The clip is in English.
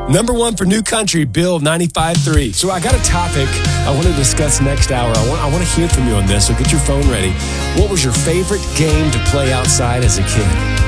Number one for New Country, Bill 95.3. So I got a topic I want to discuss next hour. I want to hear from you on this, so get your phone ready. What was your favorite game to play outside as a kid?